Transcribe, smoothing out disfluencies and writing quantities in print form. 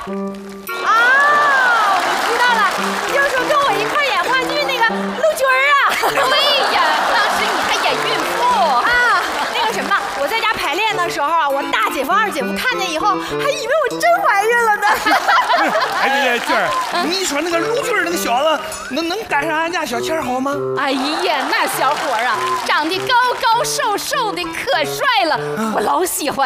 啊，我知道了，你就是说跟我一块演话剧那个陆军啊？ 对呀，当时你还演孕妇啊。那个什么，我在家排练的时候啊，我大姐夫、二姐夫看见以后，还以为我真怀孕了呢。 哎，娟儿，你说那个陆军那个小子，能赶上俺家小钱好吗？ 哎呀，那小伙啊，长得高高瘦瘦的，可帅了，我老喜欢